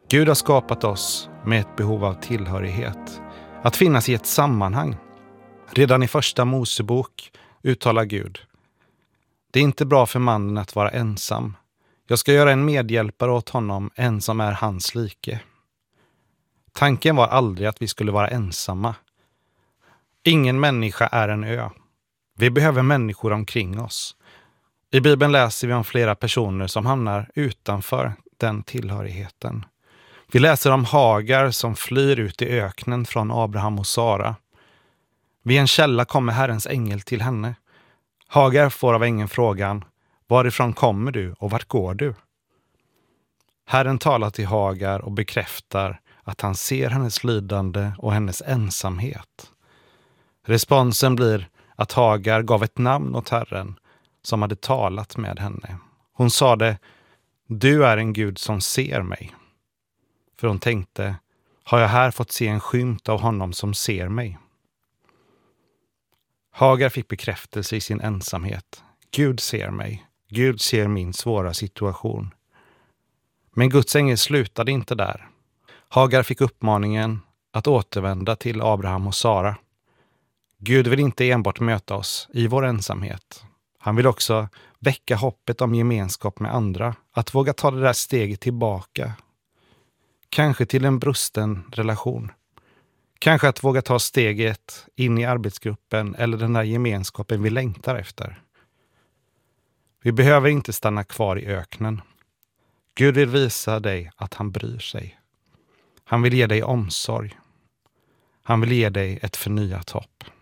Gud har skapat oss med ett behov av tillhörighet, att finnas i ett sammanhang. Redan i första Mosebok uttalar Gud: det är inte bra för mannen att vara ensam. Jag ska göra en medhjälpare åt honom, en som är hans like. Tanken var aldrig att vi skulle vara ensamma. Ingen människa är en ö. Vi behöver människor omkring oss. I Bibeln läser vi om flera personer som hamnar utanför den tillhörigheten. Vi läser om Hagar som flyr ut i öknen från Abraham och Sara. Vid en källa kommer Herrens ängel till henne. Hagar får av ängeln frågan: varifrån kommer du och vart går du? Herren talar till Hagar och bekräftar att han ser hennes lidande och hennes ensamhet. Responsen blir att Hagar gav ett namn åt Herren som hade talat med henne. Hon sade: du är en Gud som ser mig. För hon tänkte: har jag här fått se en skymt av honom som ser mig? Hagar fick bekräftelse i sin ensamhet. Gud ser mig. Gud ser min svåra situation. Men Guds ängel slutade inte där. Hagar fick uppmaningen att återvända till Abraham och Sara. Gud vill inte enbart möta oss i vår ensamhet. Han vill också väcka hoppet om gemenskap med andra. Att våga ta det där steget tillbaka. Kanske till en brusten relation. Kanske att våga ta steget in i arbetsgruppen eller den där gemenskapen vi längtar efter. Vi behöver inte stanna kvar i öknen. Gud vill visa dig att han bryr sig. Han vill ge dig omsorg. Han vill ge dig ett förnyat hopp.